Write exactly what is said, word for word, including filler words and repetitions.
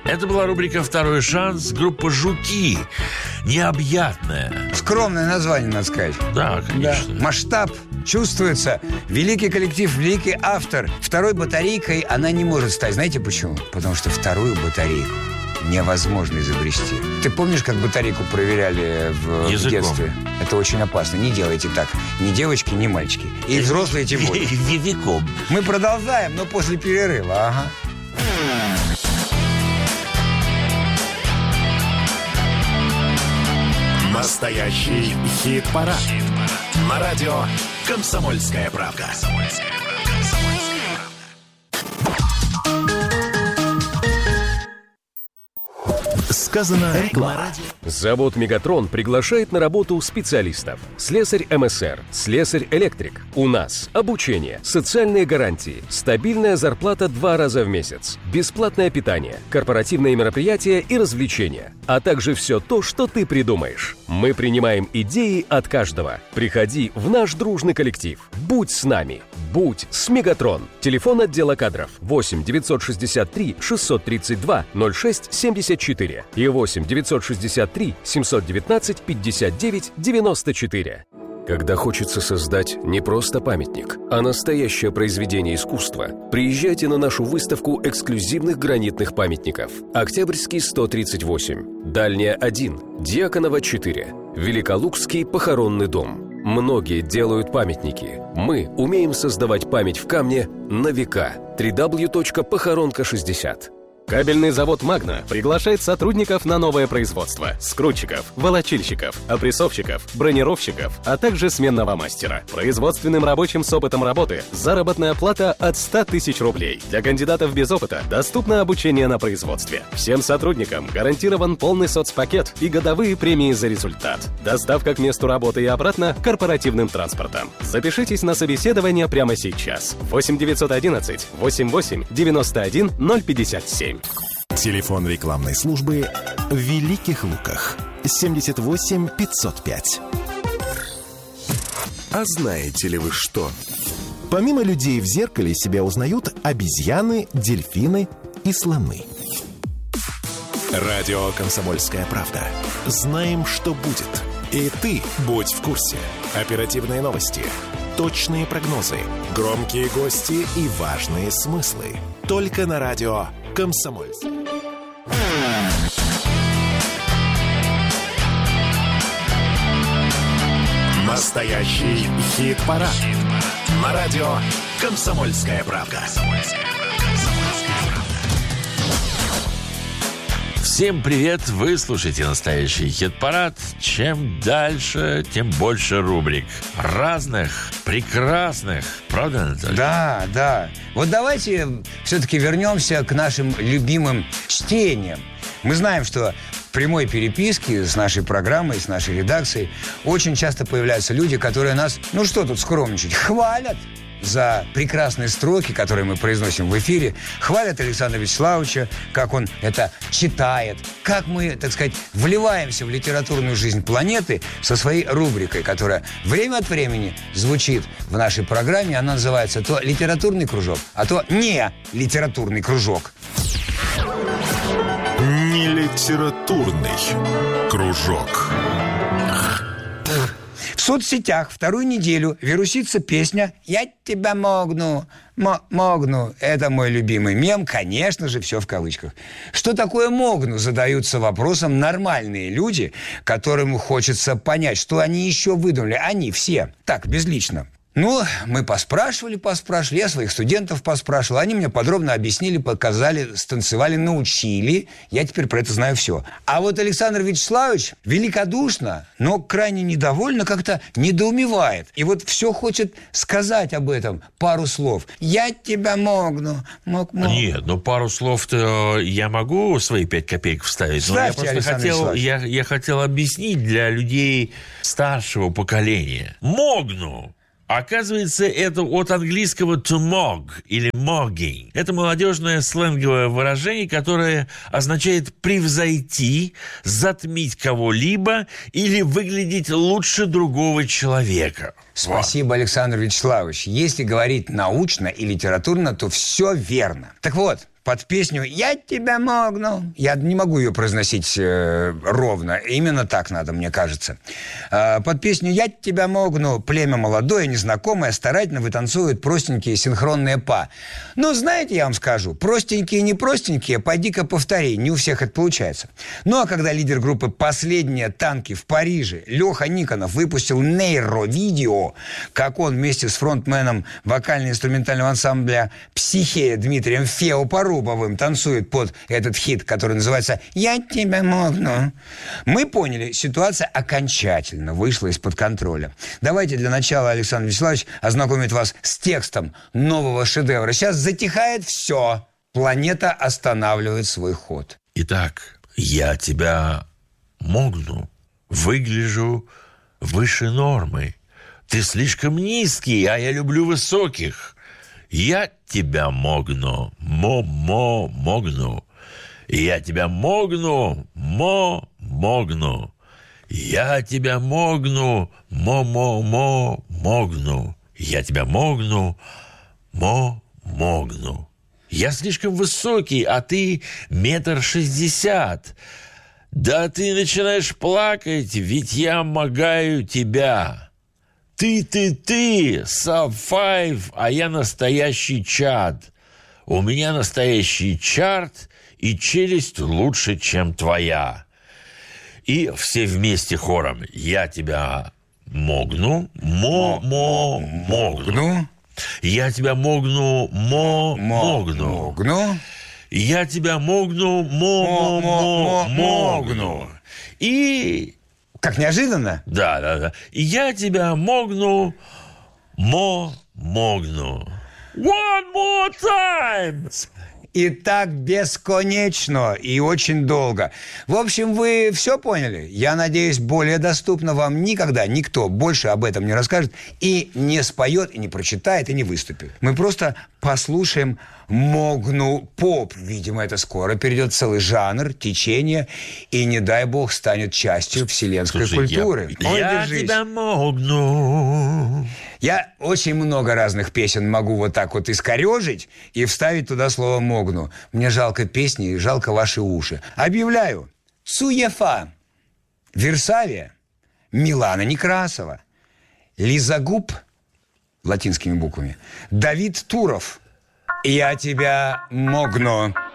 Это была рубрика «Второй шанс», группа «Жуки». Необъятная. Скромное название, надо сказать. Да, конечно. Да. Масштаб чувствуется. Великий коллектив, великий автор. Второй батарейкой она не может стать. Знаете почему? Потому что вторую батарейку невозможно изобрести. Ты помнишь, как батарейку проверяли в, в детстве? Это очень опасно. Не делайте так. Ни девочки, ни мальчики. И взрослые тем более. Веком. Мы продолжаем, но после перерыва. Ага. Настоящий хит-парад. Хит на радио «Комсомольская правда». Сказано реклама. Завод «Мегатрон» приглашает на работу специалистов. Слесарь эм эс эр, слесарь-электрик. У нас обучение, социальные гарантии, стабильная зарплата два раза в месяц, бесплатное питание, корпоративные мероприятия и развлечения, а также все то, что ты придумаешь. Мы принимаем идеи от каждого. Приходи в наш дружный коллектив. Будь с нами. Будь с «Мегатрон». Телефон отдела кадров восемь девятьсот шестьдесят три шестьсот тридцать два ноль шесть семьдесят четыре и восемь девятьсот шестьдесят три семьсот девятнадцать пятьдесят девять девяносто четыре. Когда хочется создать не просто памятник, а настоящее произведение искусства, приезжайте на нашу выставку эксклюзивных гранитных памятников. Октябрьский сто тридцать восемь, Дальняя один, Дьяконова четыре, Великолукский похоронный дом. Многие делают памятники. Мы умеем создавать память в камне на века. дабл ю дабл ю дабл ю точка похоронка шестьдесят. Кабельный завод «Магна» приглашает сотрудников на новое производство. Скрутчиков, волочильщиков, опрессовщиков, бронировщиков, а также сменного мастера. Производственным рабочим с опытом работы заработная плата от ста тысяч рублей. Для кандидатов без опыта доступно обучение на производстве. Всем сотрудникам гарантирован полный соцпакет и годовые премии за результат. Доставка к месту работы и обратно корпоративным транспортом. Запишитесь на собеседование прямо сейчас. восемь девятьсот одиннадцать восемьдесят восемь девяносто один ноль пятьдесят семь. Телефон рекламной службы в Великих Луках. семьдесят восемь пятьсот пять. А знаете ли вы что? Помимо людей в зеркале себя узнают обезьяны, дельфины и слоны. Радио «Комсомольская правда». Знаем, что будет. И ты будь в курсе. Оперативные новости, точные прогнозы, громкие гости и важные смыслы. Только на радио «Комсомольская». Настоящий хит-парад. На радио «Комсомольская правда». Всем привет! Вы слушаете настоящий хит-парад. Чем дальше, тем больше рубрик. Разных, прекрасных. Правда, Анатолий? Да, да. Вот давайте все-таки вернемся к нашим любимым чтениям. Мы знаем, что в прямой переписке с нашей программой, с нашей редакцией очень часто появляются люди, которые нас, ну что тут скромничать, хвалят за прекрасные строки, которые мы произносим в эфире, хвалят Александра Вячеславовича, как он это читает, как мы, так сказать, вливаемся в литературную жизнь планеты со своей рубрикой, которая время от времени звучит в нашей программе. Она называется то «Литературный кружок», а то «Не литературный кружок». Не литературный кружок. В соцсетях вторую неделю вирусится песня «Я тебя могну, мо- могну». Это мой любимый мем, конечно же, все в кавычках. Что такое «могну» задаются вопросом нормальные люди, которым хочется понять, что они еще выдумали. Они все. Так, безлично. Ну, мы поспрашивали, поспрашивали, я своих студентов поспрашивал, они мне подробно объяснили, показали, станцевали, научили. Я теперь про это знаю все. А вот Александр Вячеславович великодушно, но крайне недовольно как-то недоумевает. И вот все хочет сказать об этом пару слов. «Я тебя могну, мог, мог». Нет, ну пару слов-то я могу свои пять копеек вставить. Вставьте, но я просто хотел, я, я хотел объяснить для людей старшего поколения. «Могну». Оказывается, это от английского to mog или mogging. Это молодежное сленговое выражение, которое означает превзойти, затмить кого-либо или выглядеть лучше другого человека. Спасибо, Александр Вячеславович. Если говорить научно и литературно, то все верно. Так вот, под песню «Я тебя могну». Я не могу ее произносить э, ровно. Именно так надо, мне кажется. Э, под песню «Я тебя могну» племя молодое, незнакомое, старательно вытанцуют простенькие синхронные па. Ну, знаете, я вам скажу, простенькие и непростенькие, пойди-ка повтори, не у всех это получается. Ну, а когда лидер группы «Последние танки» в Париже Леха Никонов выпустил нейро-видео, как он вместе с фронтменом вокально-инструментального ансамбля «Психея» Дмитрием Феопару танцует под этот хит, который называется «Я тебя могну», мы поняли, ситуация окончательно вышла из-под контроля. Давайте для начала Александр Вячеславович ознакомит вас с текстом нового шедевра. Сейчас затихает все. Планета останавливает свой ход. Итак, я тебя могну, выгляжу выше нормы. Ты слишком низкий, а я люблю высоких. Я тебя могну, мо-мо-могну. Я тебя могну, мо-могну. Я тебя могну, мо-мо-мо-могну. Я тебя могну, мо-могну. Я слишком высокий, а ты метр шестьдесят. Да ты начинаешь плакать, ведь я могаю тебя. Ты, ты, ты, саб-файв, а я настоящий чад. У меня настоящий чарт, и челюсть лучше, чем твоя. И все вместе хором. Я тебя могну, мо-мо-могну. Я тебя могну, мо-могну. Я тебя могну, мо-мо-мо-могну. И... Как неожиданно? Да, да, да. И я тебя могну, мо-могну. One more time! И так бесконечно и очень долго. В общем, вы все поняли? Я надеюсь, более доступно вам никогда никто больше об этом не расскажет и не споет, и не прочитает, и не выступит. Мы просто послушаем «Могну поп». Видимо, это скоро перейдет в целый жанр, течение, и, не дай бог, станет частью вселенской Слушай, культуры. Я, Ой, я держись. тебя могну. Я очень много разных песен могу вот так вот искорежить и вставить туда слово «могну». Мне жалко песни и жалко ваши уши. Объявляю. Суефа, Версавия, Милана Некрасова, Лиза Губ, латинскими буквами, Давид Туров. Я тебя могну.